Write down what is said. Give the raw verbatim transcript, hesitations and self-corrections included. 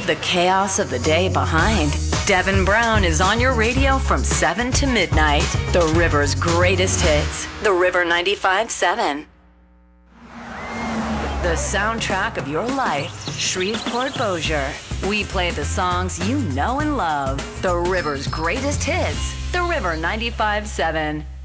leave the chaos of the day behind. Devin Brown is on your radio from seven to midnight. The River's greatest hits. The River ninety-five point seven. The soundtrack of your life. Shreveport Bossier. We play the songs you know and love. The River's greatest hits. The River ninety-five point seven.